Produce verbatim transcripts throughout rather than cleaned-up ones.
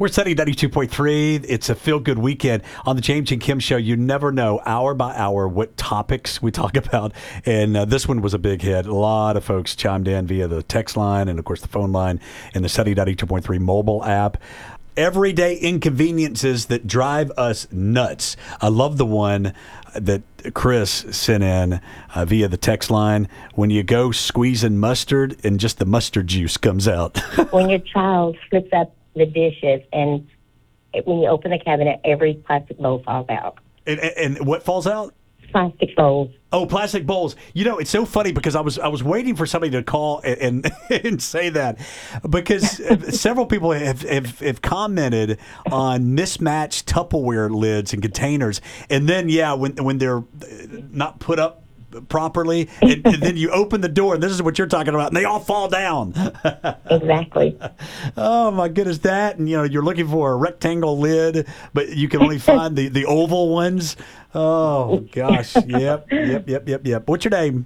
We're Sunny ninety-two point three. It's a feel-good weekend on the James and Kim Show. You never know, hour by hour, what topics we talk about. And uh, this one was a big hit. A lot of folks chimed in via the text line and, of course, the phone line and the Sunny ninety-two point three mobile app. Everyday inconveniences that drive us nuts. I love the one that Chris sent in uh, via the text line. When you go squeezing mustard and just the mustard juice comes out. When your child slips up the dishes and it, when you open the cabinet, every plastic bowl falls out. And, and what falls out? Plastic bowls. Oh, plastic bowls. You know, it's so funny because I was I was waiting for somebody to call and and, and say that, because several people have, have, have commented on mismatched Tupperware lids and containers. And then, yeah, when when they're not put up properly, and, and then you open the door, and this is what you're talking about, and they all fall down. Exactly. Oh my goodness, that, and you know, you're looking for a rectangle lid, but you can only find the, the oval ones. Oh gosh, yep, yep, yep, yep, yep. What's your name?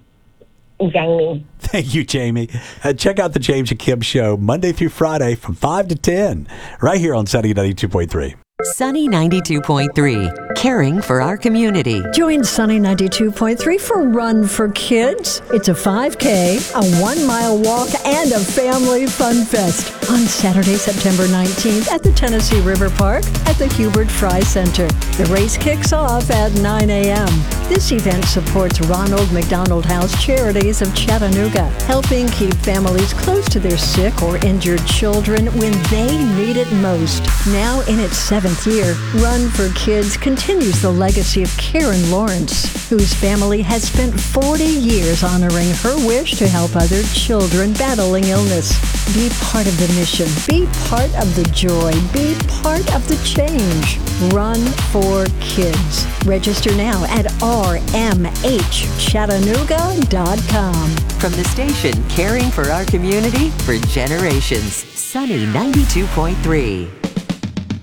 Jamie. Thank you, Jamie. Uh, check out the James and Kim Show Monday through Friday from five to ten, right here on Sunny ninety-two point three. Sunny ninety-two point three, caring for our community. Join Sunny ninety-two point three for Run for Kids. It's a five K, a one-mile walk, and a family fun fest on Saturday, September nineteenth at the Tennessee River Park at the Hubert Fry Center. The race kicks off at nine a.m. This event supports Ronald McDonald House Charities of Chattanooga, helping keep families close to their sick or injured children when they need it most. Now in its seventh year, Run for Kids continues the legacy of Karen Lawrence, whose family has spent forty years honoring her wish to help other children battling illness. Be part of the mission. Be part of the joy. Be part of the change. Run for Kids. Register now at r m h chattanooga dot com. From the station caring for our community for generations, Sunny ninety-two point three.